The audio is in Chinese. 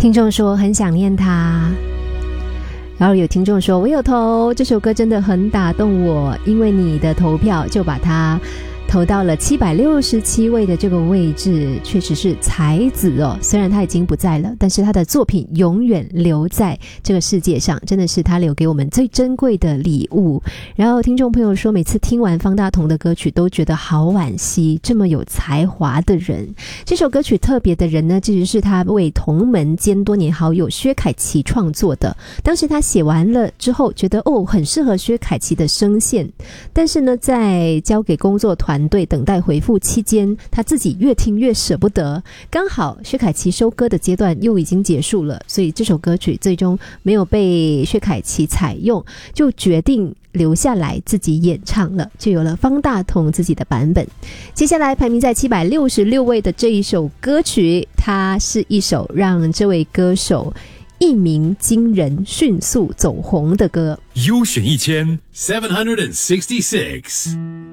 听众说很想念他，然后有听众说我有投，这首歌真的很打动我，因为你的投票就把它投到了767位的这个位置，确实是才子哦。虽然他已经不在了，但是他的作品永远留在这个世界上，真的是他留给我们最珍贵的礼物。然后听众朋友说，每次听完方大同的歌曲都觉得好惋惜，这么有才华的人。这首歌曲特别的人呢，其实是他为同门兼多年好友薛凯琪创作的。当时他写完了之后觉得很适合薛凯琪的声线，但是呢在交给工作团队等待回复期间，他自己越听越舍不得，刚好薛凯琪收歌的阶段又已经结束了，所以这首歌曲最终没有被薛凯琪采用，就决定留下来自己演唱了，就有了方大同自己的版本。接下来排名在766位的这一首歌曲，它是一首让这位歌手一鸣惊人迅速走红的歌。 优选1766